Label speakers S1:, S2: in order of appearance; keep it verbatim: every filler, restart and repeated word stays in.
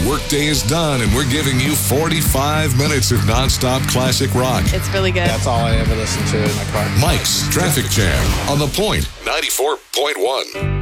S1: workday is done, and we're giving you forty-five minutes of nonstop classic rock.
S2: It's really good.
S3: That's all I ever listen to in my car.
S1: Mike's Traffic Jam on The Point ninety-four point one.